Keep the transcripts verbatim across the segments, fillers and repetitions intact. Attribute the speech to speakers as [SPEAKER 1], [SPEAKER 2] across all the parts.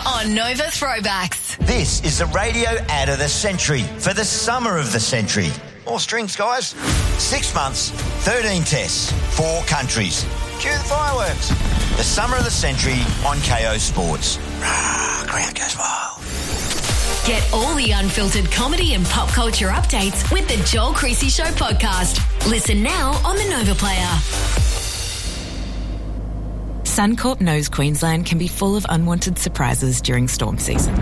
[SPEAKER 1] on Nova Throwbacks.
[SPEAKER 2] This is the radio ad of the century for the summer of the century. More strings, guys. Six months, thirteen tests, four countries. Cue the fireworks. The summer of the century on K O Sports. Rah, crowd goes wild.
[SPEAKER 1] Get all the unfiltered comedy and pop culture updates with the Joel Creasy Show podcast. Listen now on the Nova Player.
[SPEAKER 3] Suncorp knows Queensland can be full of unwanted surprises during storm season.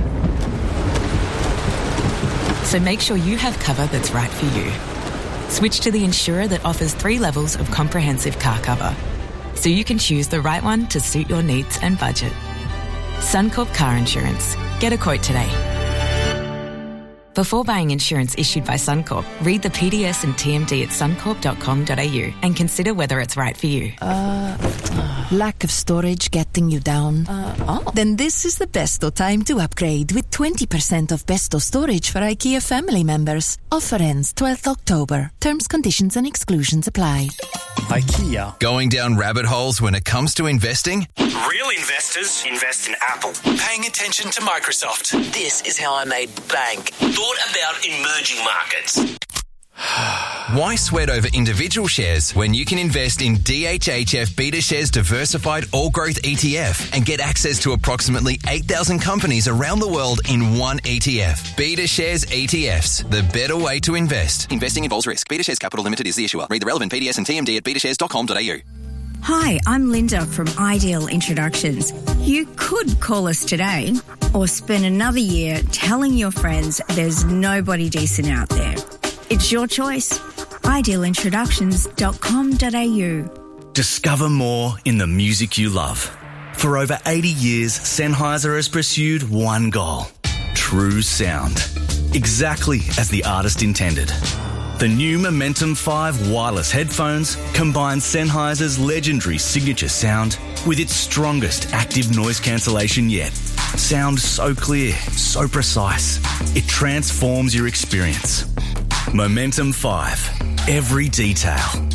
[SPEAKER 3] So make sure you have cover that's right for you. Switch to the insurer that offers three levels of comprehensive car cover, so you can choose the right one to suit your needs and budget. Suncorp Car Insurance. Get a quote today. Before buying insurance issued by Suncorp, read the P D S and T M D at suncorp dot com dot a u and consider whether it's right for you.
[SPEAKER 4] Uh, uh, lack of storage getting you down? Uh, oh. Then this is the besto time to upgrade with twenty percent off besto storage for IKEA family members. Offer ends twelfth October. Terms, conditions and exclusions apply.
[SPEAKER 5] IKEA.
[SPEAKER 6] Going down rabbit holes when it comes to investing?
[SPEAKER 5] Real investors invest in Apple.
[SPEAKER 7] Paying attention to Microsoft.
[SPEAKER 8] This is how I made bank.
[SPEAKER 7] Thought about emerging markets.
[SPEAKER 6] Why sweat over individual shares when you can invest in D H H F BetaShares Diversified All Growth E T F and get access to approximately eight thousand companies around the world in one E T F? BetaShares E T Fs, the better way to invest. Investing involves risk. BetaShares Capital Limited is the issuer. Read the relevant P D S and T M D at beta shares dot com dot a u.
[SPEAKER 9] Hi, I'm Linda from Ideal Introductions. You could call us today or spend another year telling your friends there's nobody decent out there. It's your choice. ideal introductions dot com dot a u.
[SPEAKER 10] Discover more in the music you love. For over eighty years, Sennheiser has pursued one goal: true sound. Exactly as the artist intended. The new Momentum five wireless headphones combine Sennheiser's legendary signature sound with its strongest active noise cancellation yet. Sound so clear, so precise, it transforms your experience. Momentum five. Every detail,